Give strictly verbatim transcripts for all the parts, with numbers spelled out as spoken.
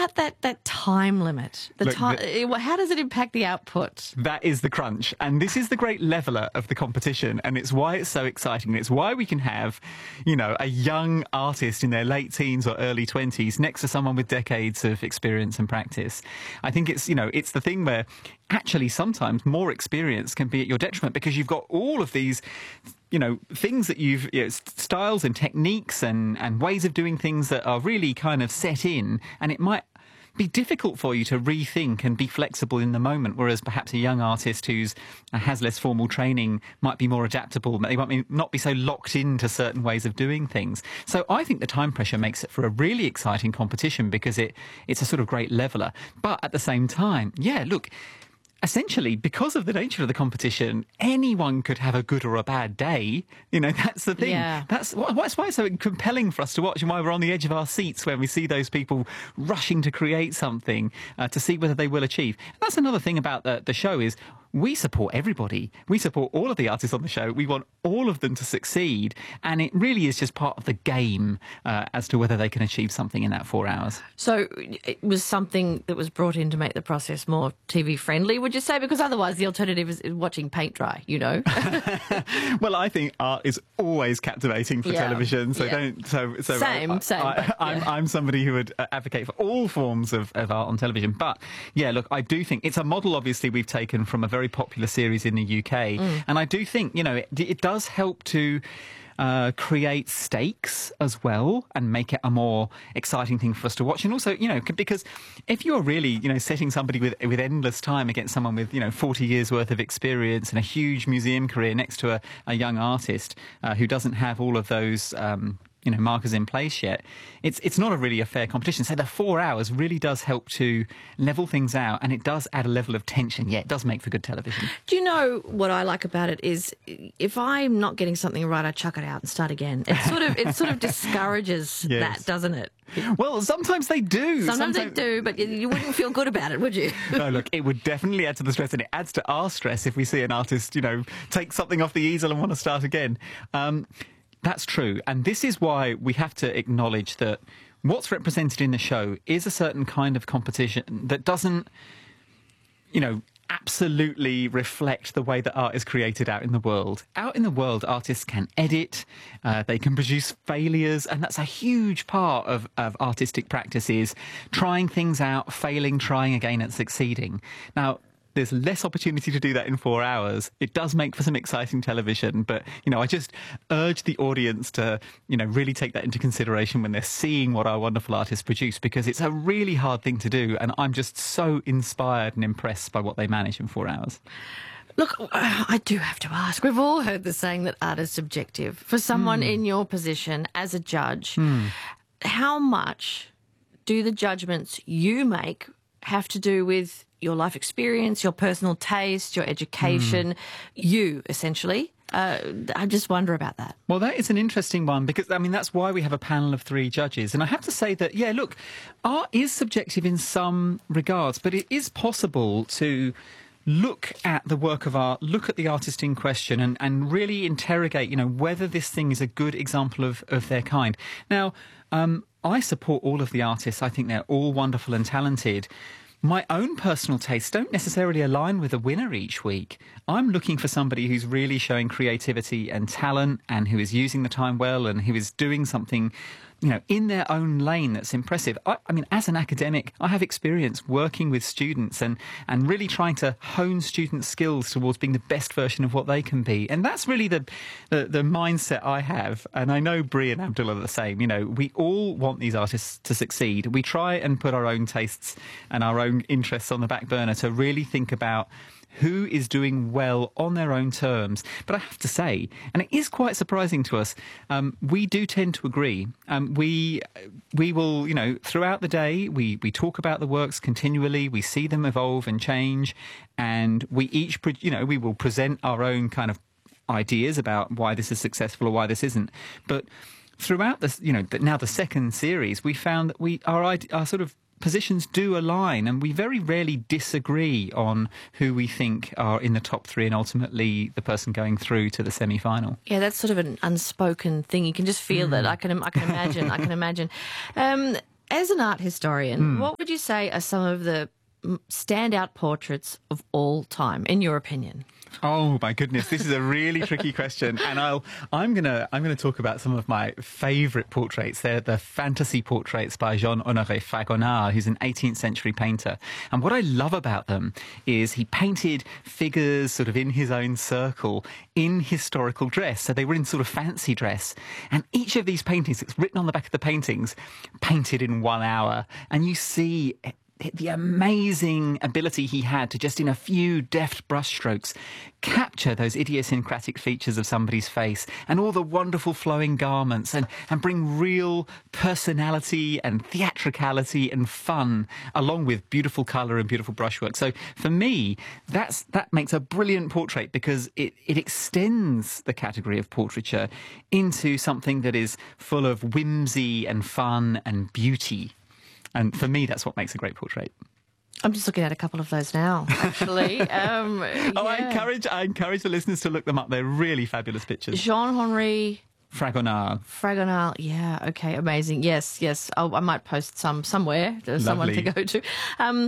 about that that time limit? The Look, time. the- How does it impact the output? That is the crunch. And this is the great leveller of the competition. And it's why it's so exciting. It's why we can have, you know, a young artist in their late teens or early twenties next to someone with decades of experience and practice. I think it's, you know, it's the thing where actually sometimes more experience can be at your detriment because you've got all of these, you know, things that you've, you know, styles and techniques and, and ways of doing things that are really kind of set in, and it might be difficult for you to rethink and be flexible in the moment, whereas perhaps a young artist who's uh, has less formal training might be more adaptable. They might be, not be so locked into certain ways of doing things. So I think the time pressure makes it for a really exciting competition because it it's a sort of great leveller. But at the same time, yeah, look, essentially, because of the nature of the competition, anyone could have a good or a bad day. You know, that's the thing. Yeah. That's, that's why it's so compelling for us to watch and why we're on the edge of our seats when we see those people rushing to create something uh, to see whether they will achieve. And that's another thing about the, the show is we support everybody. We support all of the artists on the show. We want all of them to succeed. And it really is just part of the game uh, as to whether they can achieve something in that four hours. So it was something that was brought in to make the process more T V friendly, would you say? Because otherwise the alternative is watching paint dry, you know? Well, I think art is always captivating for Yeah, television. So yeah. don't. So, so Same, I, same, I, but, I'm, yeah. I'm somebody who would uh, advocate for all forms of, of art on television. But yeah, look, I do think it's a model. Obviously, we've taken from a very popular series in the U K, Mm. and I do think you know it, it does help to. Uh, create stakes as well and make it a more exciting thing for us to watch. And also, you know, c- because if you're really, you know, setting somebody with with endless time against someone with, you know, forty years worth of experience and a huge museum career next to a, a young artist uh, who doesn't have all of those, um, you know, markers in place yet, it's it's not a really a fair competition. So the four hours really does help to level things out, and it does add a level of tension. Yeah, it does make for good television. Do you know what I like about it is if I'm not getting something right, I chuck it out and start again. It sort of it sort of discourages Yes. that, doesn't it? Well, sometimes they do. Sometimes they do, but you, you wouldn't feel good about it, would you? No, look, it would definitely add to the stress, and it adds to our stress if we see an artist, you know, take something off the easel and want to start again. Um, that's true. And this is why we have to acknowledge that what's represented in the show is a certain kind of competition that doesn't, you know, absolutely reflect the way that art is created out in the world. Out in the world, artists can edit, uh, they can produce failures, and that's a huge part of, of artistic practices, trying things out, failing, trying again and succeeding. Now, there's less opportunity to do that in four hours. It does make for some exciting television, but, you know, I just urge the audience to, you know, really take that into consideration when they're seeing what our wonderful artists produce, because it's a really hard thing to do, and I'm just so inspired and impressed by what they manage in four hours. Look, I do have to ask. We've all heard the saying that art is subjective. For someone Mm. in your position as a judge, Mm. how much do the judgments you make have to do with your life experience, your personal taste, your education, you, essentially? Uh, I just wonder about that. Well, that is an interesting one because, I mean, that's why we have a panel of three judges. And I have to say that, yeah, look, art is subjective in some regards, but it is possible to look at the work of art, look at the artist in question and, and really interrogate, you know, whether this thing is a good example of, of their kind. Now, um, I support all of the artists. I think they're all wonderful and talented. My own personal tastes don't necessarily align with a winner each week. I'm looking for somebody who's really showing creativity and talent and who is using the time well and who is doing something, you know, in their own lane that's impressive. I, I mean, as an academic, I have experience working with students and, and really trying to hone students' skills towards being the best version of what they can be. And that's really the, the, the mindset I have. And I know Brie and Abdullah are the same. You know, we all want these artists to succeed. We try and put our own tastes and our own interests on the back burner to really think about who is doing well on their own terms. But I have to say, and it is quite surprising to us, um, we do tend to agree. Um, we we will, you know, throughout the day, we, we talk about the works continually, we see them evolve and change, and we each, pre- you know, we will present our own kind of ideas about why this is successful or why this isn't. But throughout this, you know, now the second series, we found that we our, ide- our sort of positions do align, and we very rarely disagree on who we think are in the top three and ultimately the person going through to the semi-final. Yeah, that's sort of an unspoken thing. You can just feel Mm. it. I can, I can imagine. I can imagine. Um, as an art historian, Mm. what would you say are some of the mm, standout portraits of all time, in your opinion? Oh my goodness, this is a really tricky question, and I'll I'm gonna I'm gonna talk about some of my favourite portraits. They're the fantasy portraits by Jean-Honoré Fragonard, who's an eighteenth century painter. And what I love about them is he painted figures sort of in his own circle in historical dress, so they were in sort of fancy dress. And each of these paintings, it's written on the back of the paintings, painted in one hour, and you see the amazing ability he had to just in a few deft brushstrokes capture those idiosyncratic features of somebody's face and all the wonderful flowing garments and, and bring real personality and theatricality and fun along with beautiful colour and beautiful brushwork. So for me, that's that makes a brilliant portrait because it, it extends the category of portraiture into something that is full of whimsy and fun and beauty. And for me, that's what makes a great portrait. I'm just looking at a couple of those now, actually. um, oh, yeah. I encourage I encourage the listeners to look them up. They're really fabulous pictures. Jean-Henri Fragonard. Fragonard, yeah, okay, amazing. Yes, yes. I'll, I might post some somewhere. There's someone to go to. Um,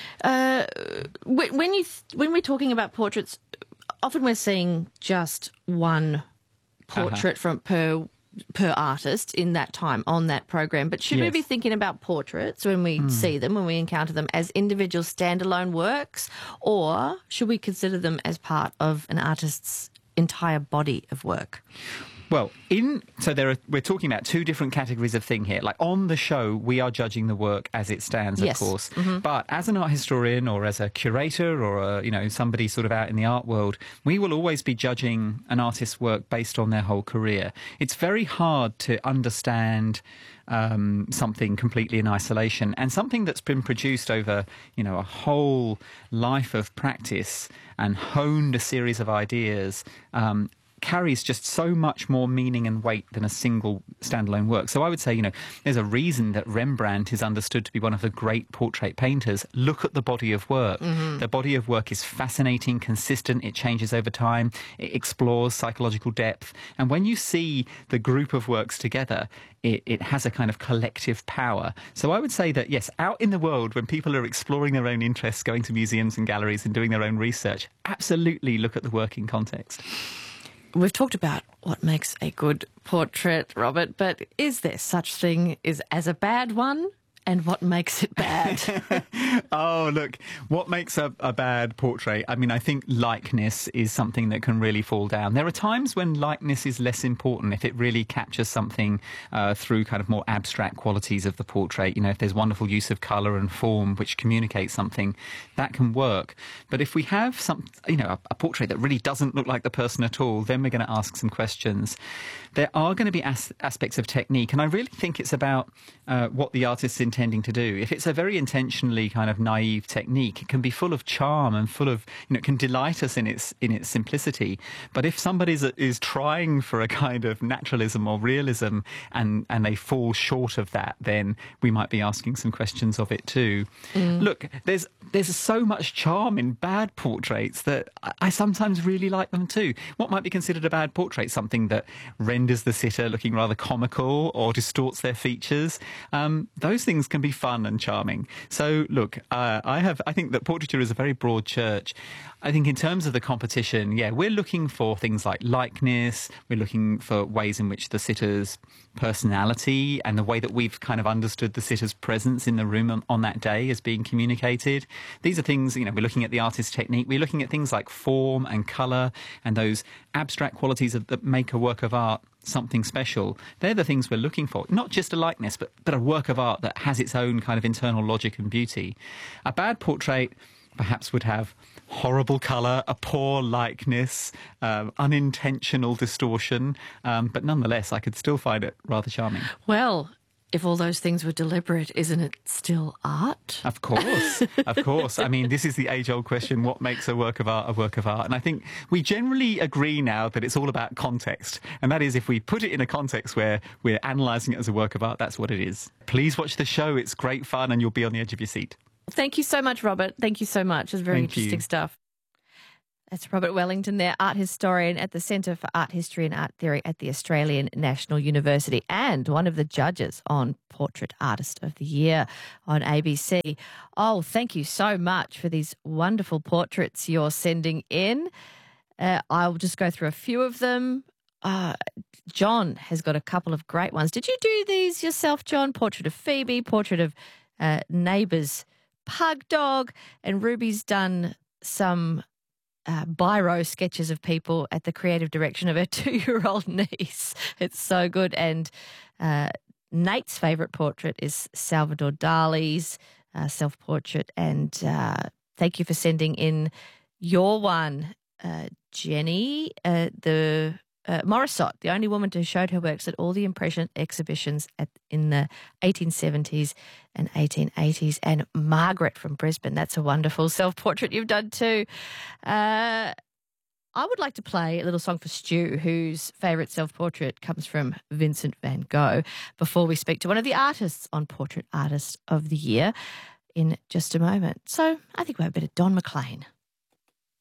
uh, when when you when we're talking about portraits, often we're seeing just one portrait uh-huh. from per. per artist in that time on that program. But should yes. we be thinking about portraits when we mm. see them, when we encounter them, as individual standalone works, or should we consider them as part of an artist's entire body of work? Well, in so there are we're talking about two different categories of thing here. Like on the show, we are judging the work as it stands, of yes. course. Mm-hmm. But as an art historian or as a curator or a, you know somebody sort of out in the art world, we will always be judging an artist's work based on their whole career. It's very hard to understand um, something completely in isolation, and something that's been produced over you know a whole life of practice and honed a series of ideas. Um, carries just so much more meaning and weight than a single standalone work. So I would say, you know, there's a reason that Rembrandt is understood to be one of the great portrait painters. Look at the body of work. Mm-hmm. The body of work is fascinating, consistent, it changes over time, it explores psychological depth. And when you see the group of works together, it, it has a kind of collective power. So I would say that, yes, out in the world, when people are exploring their own interests, going to museums and galleries and doing their own research, absolutely look at the work in context. We've talked about what makes a good portrait, Robert, but is there such thing as, as a bad one? And what makes it bad? Oh, look, what makes a, a bad portrait? I mean, I think likeness is something that can really fall down. There are times when likeness is less important if it really captures something uh, through kind of more abstract qualities of the portrait. You know, if there's wonderful use of colour and form which communicates something, that can work. But if we have some, you know, a, a portrait that really doesn't look like the person at all, then we're going to ask some questions. There are going to be as- aspects of technique, and I really think it's about uh, what the artist's intending to do. If it's a very intentionally kind of naive technique, it can be full of charm and full of, you know, it can delight us in its in its simplicity. But if somebody is, is trying for a kind of naturalism or realism and, and they fall short of that, then we might be asking some questions of it too. Mm. Look, there's there's so much charm in bad portraits that I, I sometimes really like them too. What might be considered a bad portrait? Something that renders the sitter looking rather comical or distorts their features. Um, those things can be fun and charming. So look, uh, I have I think that portraiture is a very broad church. I think in terms of the competition, yeah, we're looking for things like likeness. We're looking for ways in which the sitter's personality and the way that we've kind of understood the sitter's presence in the room on, on that day is being communicated. These are things, you know, we're looking at the artist's technique. We're looking at things like form and colour and those abstract qualities of, that make a work of art something special. They're the things we're looking for. Not just a likeness, but, but a work of art that has its own kind of internal logic and beauty. A bad portrait perhaps would have horrible colour, a poor likeness, um, unintentional distortion, um, but nonetheless I could still find it rather charming. Well, if all those things were deliberate, isn't it still art? Of course, of course. I mean, this is the age-old question, what makes a work of art a work of art? And I think we generally agree now that it's all about context. And that is, if we put it in a context where we're analysing it as a work of art, that's what it is. Please watch the show. It's great fun and you'll be on the edge of your seat. Thank you so much, Robert. Thank you so much. It's very Thank interesting you. stuff. That's Robert Wellington there, art historian at the Centre for Art History and Art Theory at the Australian National University and one of the judges on Portrait Artist of the Year on A B C. Oh, thank you so much for these wonderful portraits you're sending in. Uh, I'll just go through a few of them. Uh, John has got a couple of great ones. Did you do these yourself, John? Portrait of Phoebe, portrait of uh, neighbour's pug dog, and Ruby's done some uh, biro sketches of people at the creative direction of her two-year-old niece. It's so good. And uh, Nate's favourite portrait is Salvador Dali's uh, self-portrait. And uh, thank you for sending in your one, uh, Jenny, uh, the uh, Morisot, the only woman who showed her works at all the Impression exhibitions at, in the eighteen seventies and eighteen eighties. And Margaret from Brisbane, that's a wonderful self-portrait you've done too. Uh, I would like to play a little song for Stu, whose favourite self-portrait comes from Vincent van Gogh, before we speak to one of the artists on Portrait Artist of the Year in just a moment. So I think we'll have a bit of Don McLean.